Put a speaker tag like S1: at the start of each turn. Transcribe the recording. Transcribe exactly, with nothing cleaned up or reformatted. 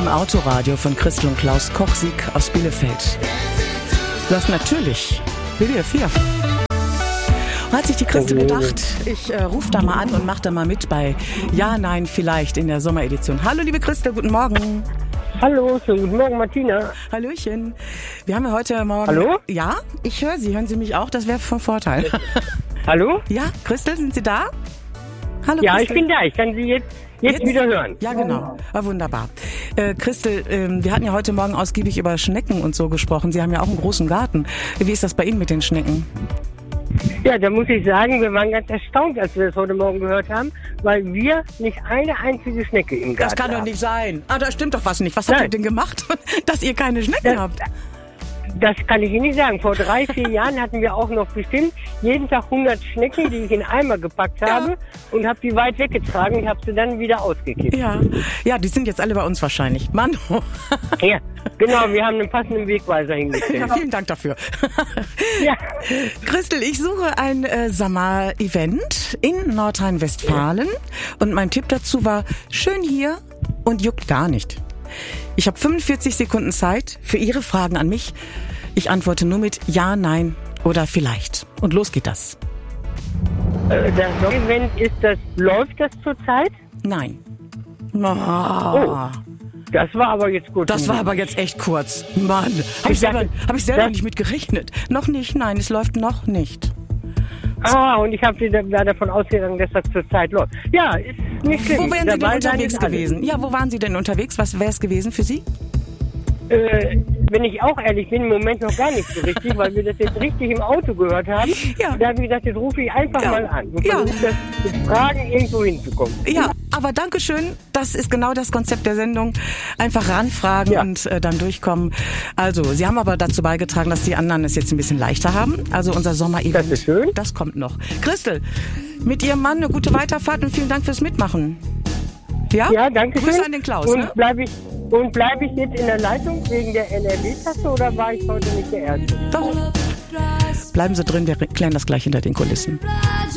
S1: im Autoradio von Christel und Klaus Kochsieg aus Bielefeld. Läuft natürlich B D R vier. Hat sich die Christel gedacht, ich äh, rufe da mal an und mache da mal mit bei Ja, Nein, Vielleicht in der Sommeredition. Hallo liebe Christel, guten Morgen.
S2: Hallo, schönen guten Morgen Martina.
S1: Hallöchen. Wir haben ja heute Morgen...
S2: Hallo?
S1: Ja, ich höre Sie. Hören Sie mich auch? Das wäre von Vorteil.
S2: Hallo?
S1: Ja, Christel, sind Sie da? Hallo
S2: Ja,
S1: Christel.
S2: ich bin da. Ich kann Sie jetzt, jetzt, jetzt? wieder hören.
S1: Ja, genau. Ah, wunderbar. Äh, Christel, äh, wir hatten ja heute Morgen ausgiebig über Schnecken und so gesprochen. Sie haben ja auch einen großen Garten. Wie ist das bei Ihnen mit den Schnecken?
S2: Ja, da muss ich sagen, wir waren ganz erstaunt, als wir das heute Morgen gehört haben, weil wir nicht eine einzige Schnecke im Garten haben.
S1: Das kann
S2: haben.
S1: doch nicht sein. Ah, da stimmt doch was nicht. Was habt ihr denn gemacht, dass ihr keine Schnecken
S2: das,
S1: habt?
S2: Das kann ich Ihnen nicht sagen. Vor drei, vier Jahren hatten wir auch noch bestimmt jeden Tag hundert Schnecken, die ich in Eimer gepackt habe, ja, und habe die weit weggetragen. Ich habe sie dann wieder ausgekippt.
S1: Ja, ja, die sind jetzt alle bei uns wahrscheinlich. Mann.
S2: Ja, genau. Wir haben einen passenden Wegweiser hingestellt.
S1: Ja, vielen Dank dafür.
S2: Ja.
S1: Christel, ich suche ein äh, Sommer-Event in Nordrhein-Westfalen, ja, und mein Tipp dazu war, schön hier und juckt gar nicht. Ich habe fünfundvierzig Sekunden Zeit für Ihre Fragen an mich. Ich antworte nur mit Ja, Nein oder Vielleicht. Und los geht das.
S2: Äh, das Event ist das, läuft das zurzeit?
S1: Nein. Oh.
S2: Oh, das war aber jetzt gut.
S1: Das war aber jetzt echt kurz. Mann, habe ich selber, hab ich selber nicht mit gerechnet. Noch nicht, nein, es läuft noch nicht.
S2: Ah, und ich habe da davon ausgegangen, dass das zurzeit läuft. Ja, ist nicht schlimm.
S1: Wo wären Sie denn
S2: Dabei
S1: unterwegs gewesen? Ja, wo waren Sie denn unterwegs? Was wäre es gewesen für Sie?
S2: Äh, wenn ich auch ehrlich bin, im Moment noch gar nicht so richtig, weil wir das jetzt richtig im Auto gehört haben. Ja. Da habe ich gedacht, jetzt rufe ich einfach ja. mal an. Und
S1: ja.
S2: versuche das mit Fragen irgendwo hinzukommen.
S1: Ja, aber Dankeschön. Das ist genau das Konzept der Sendung. Einfach ranfragen, ja, und äh, dann durchkommen. Also, Sie haben aber dazu beigetragen, dass die anderen es jetzt ein bisschen leichter haben. Also unser Sommer-Event.
S2: Das ist schön.
S1: Das kommt noch. Christel, mit Ihrem Mann eine gute Weiterfahrt und vielen Dank fürs Mitmachen. Ja?
S2: Ja, danke schön.
S1: Grüße an den Klaus.
S2: Und
S1: ne?
S2: bleibe ich, und bleib ich jetzt in der Leitung wegen der N R W-Taste oder war ich heute nicht der Erste?
S1: Doch. Bleiben Sie drin, wir klären das gleich hinter den Kulissen.